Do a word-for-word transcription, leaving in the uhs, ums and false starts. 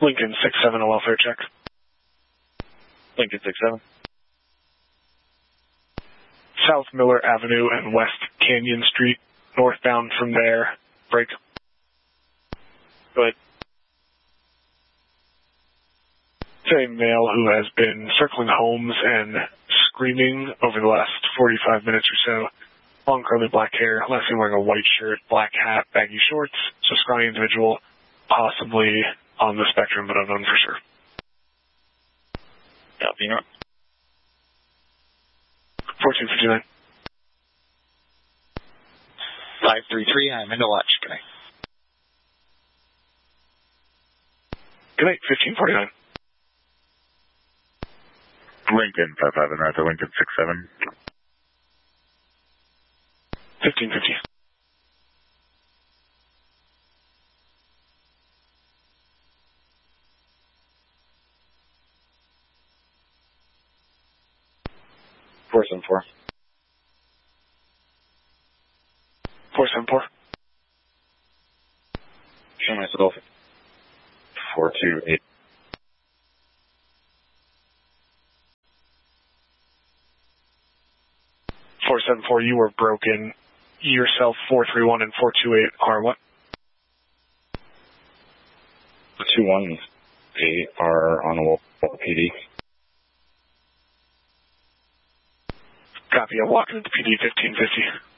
Lincoln six seven, a welfare check. Lincoln six seven. South Miller Avenue and West Canyon Street, northbound from there. Break. Go ahead. It's a male who has been circling homes and screaming over the last forty-five minutes or so. Long curly black hair, last seen wearing a white shirt, black hat, baggy shorts. So scrawny individual, possibly on the spectrum, but unknown for sure. Copy, you're on. fourteen fifty-nine. five three three, I'm into watch. Good night. Good night, fifteen forty-nine. Lincoln five five and Arthur, Lincoln six seven. fifteen fifty. four seven four. four seven four. Show myself. four two eight. four seven four, you were broken. Yourself, four three one and four two eight are what? The two one eight are on a wall P D. Copy, I'm walking into P D fifteen fifty.